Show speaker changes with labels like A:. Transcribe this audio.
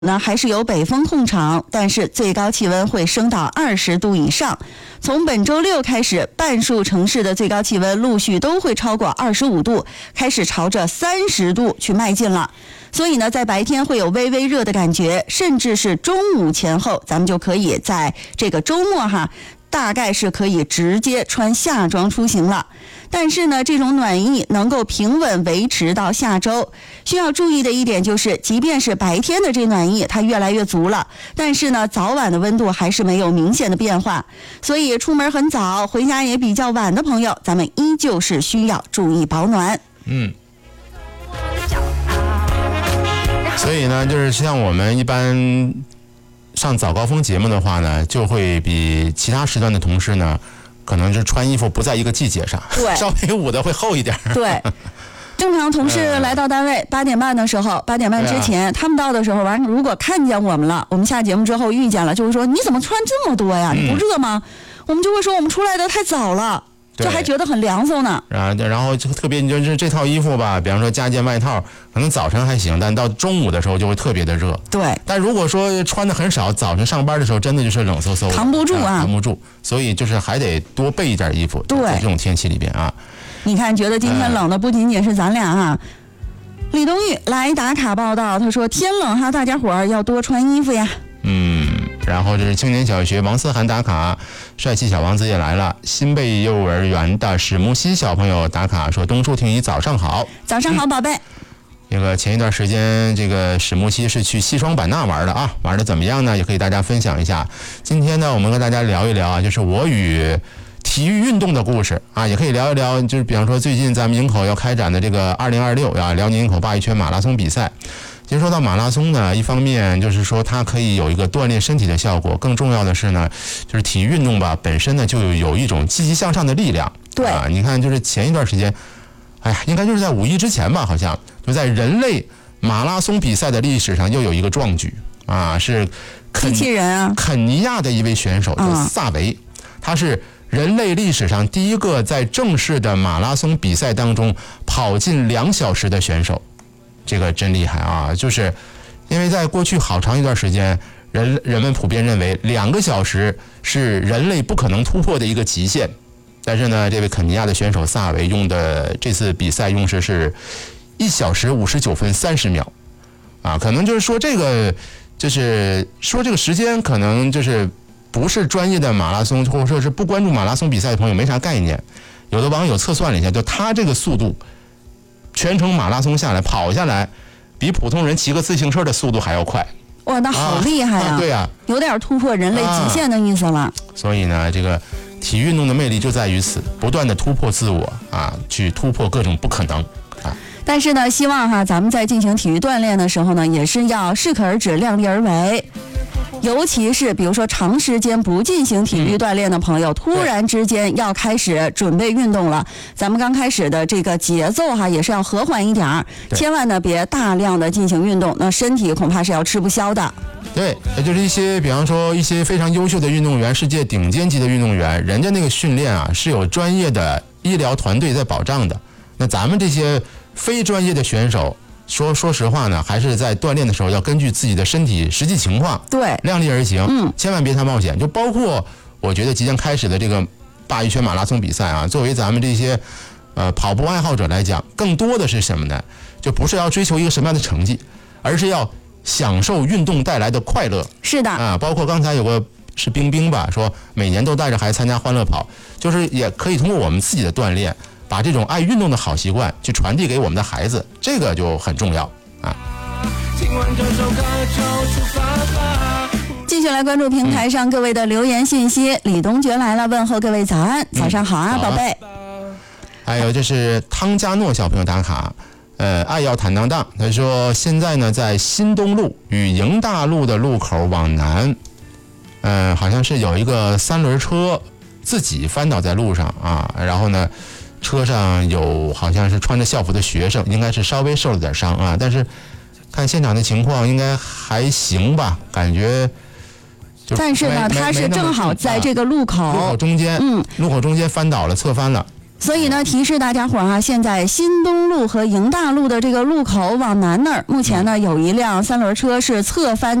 A: 呢还是有北风控场，但是最高气温会升到20度以上。从本周六开始，半数城市的最高气温陆续都会超过25度，开始朝着30度去迈进了。所以呢，在白天会有微微热的感觉，甚至是中午前后，咱们就可以在这个周末大概是可以直接穿夏装出行了。但是呢，这种暖意能够平稳维持到下周。需要注意的一点就是，即便是白天的这暖意它越来越足了，但是呢，早晚的温度还是没有明显的变化。所以出门很早，回家也比较晚的朋友，咱们依旧是需要注意保暖。
B: 所以呢，就是像我们一般上早高峰节目的话呢，就会比其他时段的同事呢，可能是穿衣服不在一个季节上，
A: 对，
B: 稍微捂的会厚一点。
A: 对，正常同事来到单位8点半的时候，8点半之前，他们到的时候，完如果看见我们了，我们下节目之后遇见了，就会说你怎么穿这么多呀？你不热吗？我们就会说我们出来的太早了。就还觉得很凉飕呢。
B: 然后就特别，你就是这套衣服吧，比方说加件外套，可能早晨还行，但到中午的时候就会特别的热。
A: 对。
B: 但如果说穿的很少，早晨上班的时候真的就是冷飕飕的，
A: 扛不住
B: 扛不住。所以就是还得多备一点衣服。
A: 对。
B: 在这种天气里边啊。
A: 你看，觉得今天冷的不仅仅是咱俩李东玉来打卡报道，他说天冷大家伙儿要多穿衣服呀。
B: 然后这是青年小学王思涵打卡，帅气小王子也来了。新贝幼儿园的史木西小朋友打卡说：“东树听雨早上好。”
A: 早上好，宝贝。
B: 这个前一段时间，这个史木西是去西双版纳玩的啊，玩的怎么样呢？也可以大家分享一下。今天呢，我们跟大家聊一聊就是我与体育运动的故事啊，也可以聊一聊，就是比方说最近咱们营口要开展的这个2026辽宁营口鲅鱼圈马拉松比赛。其实说到马拉松呢，一方面就是说它可以有一个锻炼身体的效果，更重要的是呢，就是体育运动吧本身呢就有一种积极向上的力量。
A: 对
B: 啊，你看就是前一段时间，应该就是在5一之前吧，好像就在人类马拉松比赛的历史上又有一个壮举啊，是
A: 机器人
B: 肯尼亚的一位选手叫萨维，他是人类历史上第一个在正式的马拉松比赛当中跑进2小时的选手。这个真厉害啊！就是因为在过去好长一段时间，人们普遍认为2个小时是人类不可能突破的一个极限。但是呢，这位肯尼亚的选手萨维用的这次比赛用时是1小时59分30秒啊，可能就是说这个时间可能就是不是专业的马拉松或者说是不关注马拉松比赛的朋友没啥概念。有的网友测算了一下，就他这个速度。全程马拉松下来跑下来，比普通人骑个自行车的速度还要快。
A: 哇，那好厉害啊！
B: 对呀，
A: 有点突破人类极限的意思了。
B: 所以呢，这个体育运动的魅力就在于此，不断的突破自我啊，去突破各种不可能啊。
A: 但是呢，希望咱们在进行体育锻炼的时候呢，也是要适可而止，量力而为。尤其是比如说长时间不进行体育锻炼的朋友，突然之间要开始准备运动了，咱们刚开始的这个节奏也是要和缓一点，千万呢别大量的进行运动，那身体恐怕是要吃不消的。
B: 对，也就是一些比方说一些非常优秀的运动员，世界顶尖级的运动员，人家那个训练是有专业的医疗团队在保障的。那咱们这些非专业的选手。说实话呢，还是在锻炼的时候要根据自己的身体实际情况，
A: 对，
B: 量力而行，千万别太冒险。就包括我觉得即将开始的这个鲅鱼圈马拉松比赛作为咱们这些跑步爱好者来讲，更多的是什么呢？就不是要追求一个什么样的成绩，而是要享受运动带来的快乐。
A: 是的
B: 包括刚才有个是冰冰吧，说每年都带着孩子参加欢乐跑，就是也可以通过我们自己的锻炼。把这种爱运动的好习惯去传递给我们的孩子，这个就很重要啊。
A: 继续来关注平台上各位的留言信息。李东觉来了，问候各位早安，早上好啊，宝贝。
B: 还有就是汤加诺小朋友打卡，爱要坦荡荡。他说现在呢在新东路与营大路的路口往南，好像是有一个3轮车自己翻倒在路上啊，然后呢。车上有好像是穿着校服的学生，应该是稍微受了点伤啊，但是看现场的情况应该还行吧，感觉就。
A: 但是呢，他是正好在这个路口
B: 中间，路口中间翻倒了，侧翻了。
A: 所以呢，提示大家伙儿现在新东路和营大路的这个路口往南那儿，目前呢有一辆3轮车是侧翻